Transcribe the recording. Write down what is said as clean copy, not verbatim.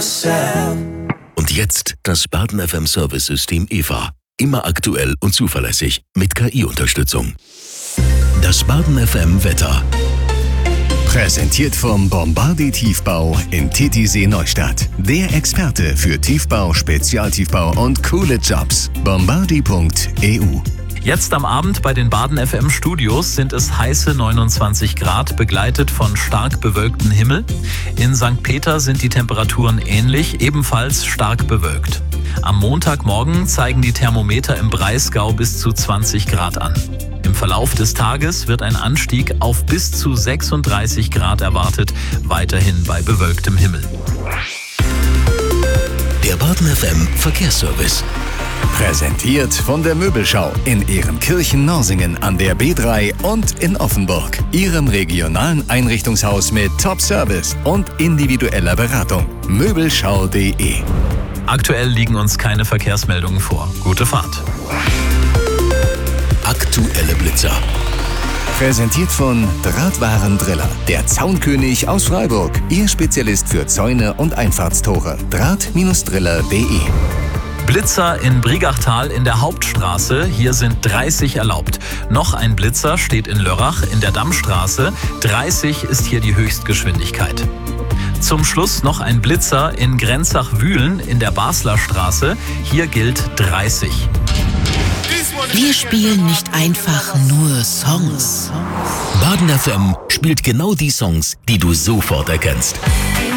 Und jetzt das Baden FM Service System EVA. Immer aktuell und zuverlässig mit KI-Unterstützung. Das Baden FM Wetter. Präsentiert vom Bombardier Tiefbau in Titisee Neustadt. Der Experte für Tiefbau, Spezialtiefbau und coole Jobs. Bombardier.eu. Jetzt am Abend bei den Baden FM Studios sind es heiße 29 Grad, begleitet von stark bewölktem Himmel. In St. Peter sind die Temperaturen ähnlich, ebenfalls stark bewölkt. Am Montagmorgen zeigen die Thermometer im Breisgau bis zu 20 Grad an. Im Verlauf des Tages wird ein Anstieg auf bis zu 36 Grad erwartet, weiterhin bei bewölktem Himmel. Der Baden FM Verkehrsservice. Präsentiert von der Möbelschau in Ehrenkirchen-Norsingen an der B3 und in Offenburg. Ihrem regionalen Einrichtungshaus mit Top-Service und individueller Beratung. Möbelschau.de. Aktuell liegen uns keine Verkehrsmeldungen vor. Gute Fahrt. Aktuelle Blitzer. Präsentiert von Drahtwarendriller, der Zaunkönig aus Freiburg. Ihr Spezialist für Zäune und Einfahrtstore. Draht-driller.de. Blitzer in Brigachtal in der Hauptstraße. Hier sind 30 erlaubt. Noch ein Blitzer steht in Lörrach in der Dammstraße. 30 ist hier die Höchstgeschwindigkeit. Zum Schluss noch ein Blitzer in Grenzach-Wühlen in der Basler Straße. Hier gilt 30. Wir spielen nicht einfach nur Songs. Baden FM spielt genau die Songs, die du sofort erkennst.